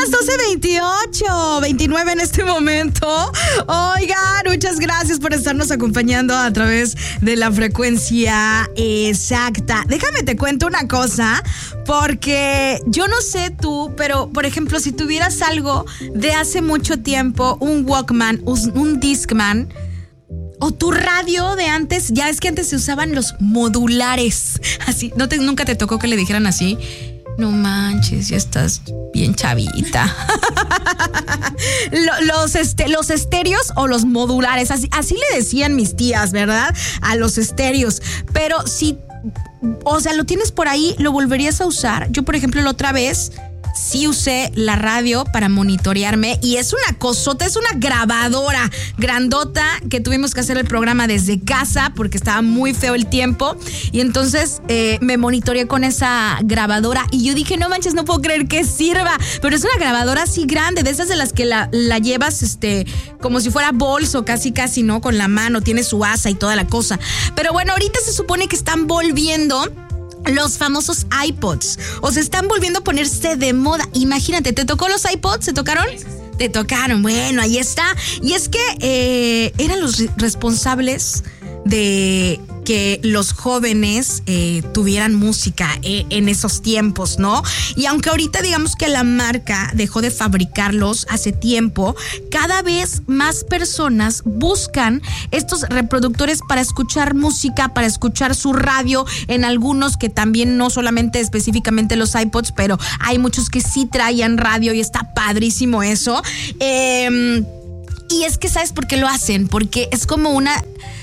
las 12:28, 29 en este momento. Oigan, muchas gracias por estarnos acompañando a través de la frecuencia exacta. Déjame te cuento una cosa, porque yo no sé tú, pero por ejemplo, si tuvieras algo de hace mucho tiempo, un Walkman, un Discman, o tu radio de antes, ya es que antes se usaban los modulares. Así, nunca te tocó que le dijeran así. No manches, ya estás bien chavita. Los estéreos o los modulares, así le decían mis tías, ¿verdad? A los estéreos. Pero si, o sea, lo tienes por ahí, ¿lo volverías a usar? Yo, por ejemplo, la otra vez sí usé la radio para monitorearme y es una cosota, es una grabadora grandota que tuvimos que hacer el programa desde casa porque estaba muy feo el tiempo y entonces me monitoreé con esa grabadora y yo dije, no manches, no puedo creer que sirva, pero es una grabadora así grande, de esas de las que la llevas como si fuera bolso, casi, ¿no? Con la mano, tiene su asa y toda la cosa. Pero bueno, ahorita se supone que están volviendo los famosos iPods, o se están volviendo a ponerse de moda. Imagínate, ¿te tocó los iPods? ¿Se tocaron? Sí. Te tocaron, bueno, ahí está. Y es que eran los responsables de que los jóvenes tuvieran música en esos tiempos, ¿no? Y aunque ahorita digamos que la marca dejó de fabricarlos hace tiempo, cada vez más personas buscan estos reproductores para escuchar música, para escuchar su radio, en algunos que también no solamente específicamente los iPods, pero hay muchos que sí traían radio y está padrísimo eso. Y es que, ¿sabes por qué lo hacen? Porque es como una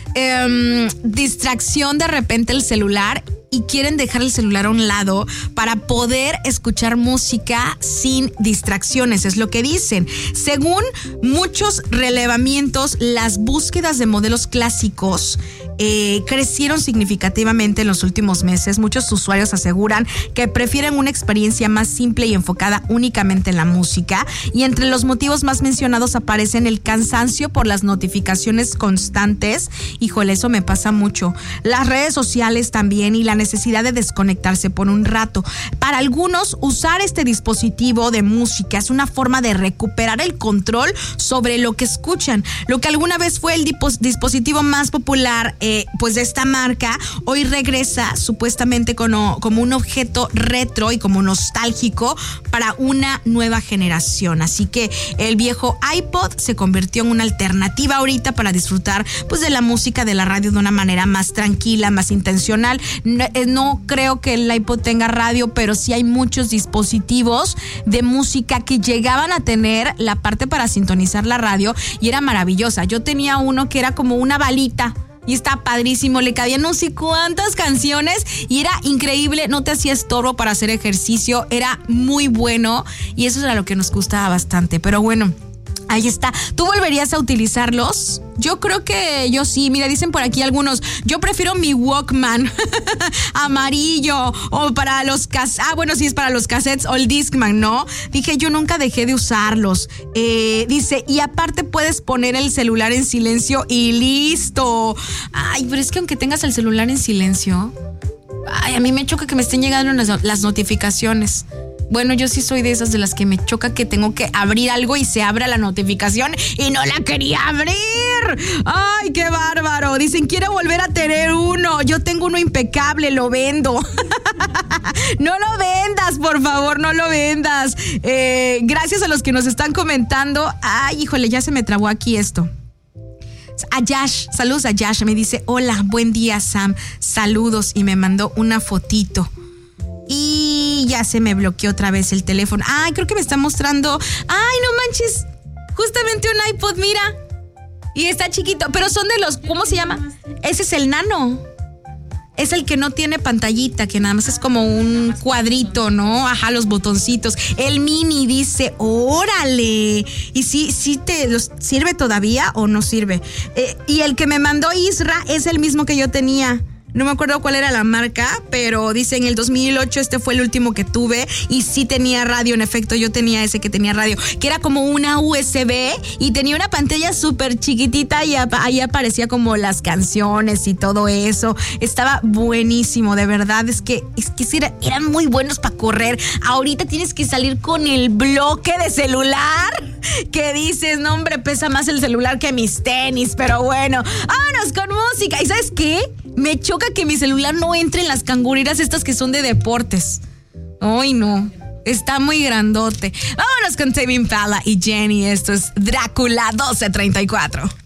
distracción de repente el celular y quieren dejar el celular a un lado para poder escuchar música sin distracciones, es lo que dicen. Según muchos relevamientos, las búsquedas de modelos clásicos crecieron significativamente en los últimos meses. Muchos usuarios aseguran que prefieren una experiencia más simple y enfocada únicamente en la música. Y entre los motivos más mencionados aparecen el cansancio por las notificaciones constantes. Híjole, eso me pasa mucho. Las redes sociales también y la necesidad de desconectarse por un rato. Para algunos, usar este dispositivo de música es una forma de recuperar el control sobre lo que escuchan. Lo que alguna vez fue el dispositivo más popular pues de esta marca, hoy regresa supuestamente como un objeto retro y como nostálgico para una nueva generación. Así que el viejo iPod se convirtió en una alternativa ahorita para disfrutar pues de la música, de la radio de una manera más tranquila, más intencional. No creo que el iPod tenga radio, pero sí hay muchos dispositivos de música que llegaban a tener la parte para sintonizar la radio y era maravillosa. Yo tenía uno que era como una balita y está padrísimo, le cabían no sé cuántas canciones y era increíble, no te hacía estorbo para hacer ejercicio, era muy bueno y eso era lo que nos gustaba bastante. Pero bueno, ahí está. ¿Tú volverías a utilizarlos? Yo creo que yo sí. Mira, dicen por aquí algunos, yo prefiero mi Walkman amarillo o para los bueno, sí es para los cassettes o el Discman, ¿no? Dije, yo nunca dejé de usarlos. Dice, y aparte puedes poner el celular en silencio y listo. Ay, pero es que aunque tengas el celular en silencio, ay, a mí me choca que me estén llegando las notificaciones. Bueno, yo sí soy de esas de las que me choca que tengo que abrir algo y se abra la notificación y no la quería abrir. ¡Ay, qué bárbaro! Dicen, quiero volver a tener uno. Yo tengo uno impecable, lo vendo. No lo vendas, por favor, no lo vendas. Gracias a los que nos están comentando. Ay, híjole, ya se me trabó aquí esto. A Yash, saludos a Yash, me dice, hola, buen día, Sam, saludos, y me mandó una fotito. Y ya se me bloqueó otra vez el teléfono. Ay, creo que me está mostrando. Ay, no manches. Justamente un iPod, mira. Y está chiquito. Pero son de los, ¿cómo se llama? Ese es el nano. Es el que no tiene pantallita, que nada más es como un cuadrito, ¿no? Ajá, los botoncitos. El mini dice, órale. ¿Y sí te los sirve todavía o no sirve? Y el que me mandó Isra es el mismo que yo tenía. No me acuerdo cuál era la marca, pero dice en el 2008 este fue el último que tuve y sí tenía radio. En efecto, yo tenía ese que tenía radio, que era como una USB y tenía una pantalla súper chiquitita y ahí aparecía como las canciones y todo eso. Estaba buenísimo, de verdad. Es que sí eran muy buenos para correr. Ahorita tienes que salir con el bloque de celular que dices, no hombre, pesa más el celular que mis tenis, pero bueno, vámonos con música. ¿Y sabes qué? Me choca que mi celular no entre en las canguritas estas que son de deportes. Ay, no. Está muy grandote. Vámonos con Tame Impala y Jenny. Esto es Drácula 1234.